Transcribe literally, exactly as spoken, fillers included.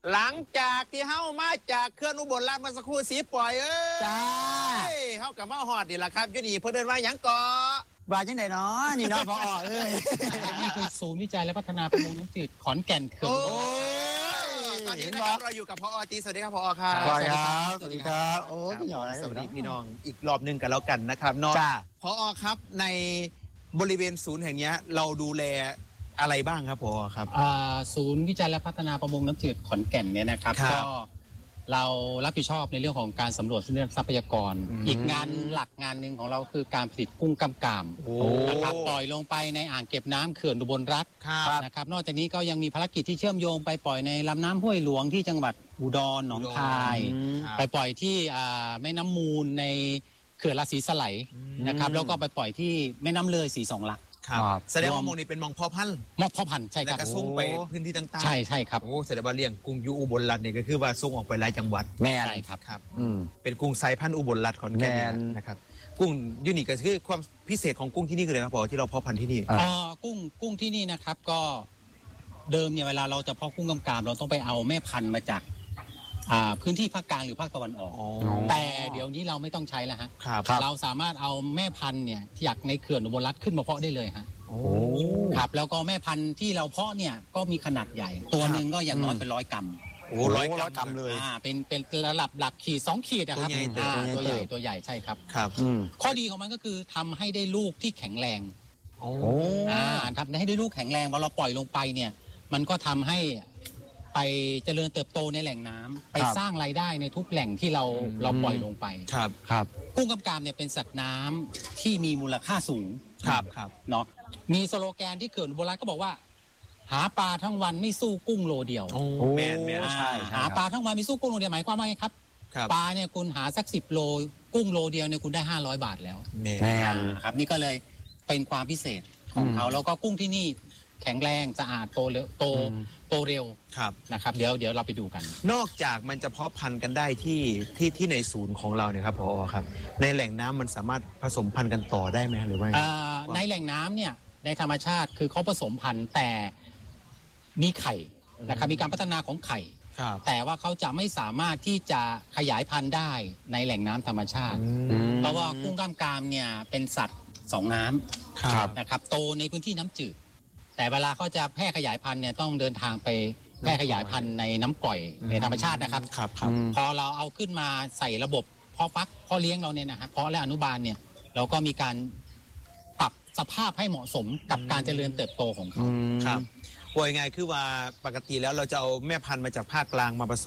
หลังจากที่เฮ้ามาจากเคลื่อนอุบลราชมาสักครู่สีปล่อยเอ้ยจ้าเฮ้ากับมาหอดนี่แหละครับอยู่นี่เพื่อนเดินมาหยังก่อบาจังไหนเนาะนี่เนาะพอเอ้ยนี่คือศูนย์วิจัยและพัฒนาประมงน้ำจืดขอนแก่นเขื่อนตอนนี้นะครับเราอยู่กับพอตีสวัสดีครับพอครับสวัสดีครับสวัสดีครับโอ้พี่หน่อยสวัสดีพี่น้องอีกรอบหนึ่งกันแล้วกันนะครับน้องพอครับในบริเวณศูนย์แห่งนี้เราดูแลอะไรบ้างครับพอครับศูนย์วิจัยและพัฒนาประมงน้ำจืดขอนแก่นเนี่ยนะครับก็เรารับผิดชอบในเรื่องของการสำรวจเรื่องทรัพยากรอีกงานหลักงานหนึ่งของเราคือการผลิตกุ้งกำกามนะครับปล่อยลงไปในอ่างเก็บน้ำเขื่อนอุบลรัฐนะครับนอกจากนี้ก็ยังมีภารกิจที่เชื่อมโยงไปปล่อยในลำน้ำห้วยหลวงที่จังหวัดอุดรหนองคายไปปล่อยที่แม่น้ำมูลในเขื่อนราศีสไลนะครับแล้วก็ไปปล่อยที่แม่น้ำเลยสีสองหลักครับแสดงว่ามงนี่เป็นมองพ่อพันธุ์มองพ่อพันธุ์ใช่ครับแล้วก็ส่งไปพื้นที่ต่างๆใช่ใช่ครับโอ้แสดงว่าเลี้ยงกุ้งยูอุบลรัฐนี่ก็คือว่าส่งออกไปหลายจังหวัดแม่ใช่ครับครับเป็นกุ้งไซพันธุ์อุบลรัฐขอนแก่นนะครับกุ้งยูนิคก็คือความพิเศษของกุ้งที่นี่คืออะไรครับพอที่เราเพาะพันธุ์ที่นี่อ๋อกุ้งกุ้งที่นี่นะครับก็เดิมเนี่ยเวลาเราจะเพาะกุ้งกำกามเราต้องไปเอาแม่พันธุ์มาจากพื้นที่ภาคกลางหรือภาคตะวันออกแต่เดี๋ยวนี้เราไม่ต้องใช้แล้วฮะเราสามารถเอาแม่พันธุ์เนี่ยที่อยากในเขื่อนอุบลรัฐขึ้นมาเพาะได้เลยฮะครับแล้วก็แม่พันธุ์ที่เราเพาะเนี่ยก็มีขนาดใหญ่ตัวหนึ่งก็อย่างน้อยเป็นร้อยกรัมโอ้ร้อยกรัมเลยอ่าเป็นเป็นระดับหลักขีดสองขีดนะครับตัวใหญ่ตัวใหญ่ใช่ครับครับข้อดีของมันก็คือทำให้ได้ลูกที่แข็งแรงโอ้อ่าทำให้ได้ลูกแข็งแรงพอเราปล่อยลงไปเนี่ยมันก็ทำให้ไปเจริญเติบโตในแหล่งน้ำไปสร้างรายได้ในทุกแหล่งที่เราเราปล่อยลงไปครับครับกุ้งกำกามเนี่ยเป็นสัตว์น้ำที่มีมูลค่าสูงครับครับเนาะมีสโลแกนที่เขื่อนอุบลรัฐก็บอกว่าหาปลาทั้งวันไม่สู้กุ้งโลเดียวโอ้แม่แม่ใช่หาปลาทั้งวันไม่สู้กุ้งโลเดียวหมายความว่าไงครับปลาเนี่ยคุณหาสักสิบโลกุ้งโลเดียวเนี่ยคุณได้ห้าร้อยบาทแล้วแม่ครับนี่ก็เลยเป็นความพิเศษของเขาแล้วก็กุ้งที่นี่แข็งแรงสะอาดโตเร็วโตโตเร็วครับนะครับเดี๋ยวเดี๋ยวเราไปดูกันนอกจากมันจะเพาะพันธุ์กันได้ที่ที่ที่ในศูนย์ของเราเนี่ยครับพอครับในแหล่งน้ำมันสามารถผสมพันธุ์กันต่อได้ไหมหรือว่าในแหล่งน้ำเนี่ยในธรรมชาติคือเขาผสมพันธุ์แต่มีไข่นะครับมีการพัฒนาของไข่แต่ว่าเขาจะไม่สามารถที่จะขยายพันธุ์ได้ในแหล่งน้ำธรรมชาติเพราะว่ากุ้งกล้ามกรามเนี่ยเป็นสัตว์สองน้ำนะครับโตในพื้นที่น้ำจืดแต่เวลาเขาจะแพร่ขยายพันธุ์เนี่ยต้องเดินทางไปแพร่ขยายพันธุ์ในน้ำปล่อยในธรรมชาตินะครับพอเราเอาขึ้นมาใส่ระบบเพาะฟักเพาะเลี้ยงเราเนี่ยนะฮะเพาะและอนุบาลเนี่ยเราก็มีการปรับสภาพให้เหมาะสมกับการเจริญเติบโตของเขาครับว่ายังไงคือว่าปกติแล้วเราจะเอาแม่พันธุ์มาจากภาคกลางมาผส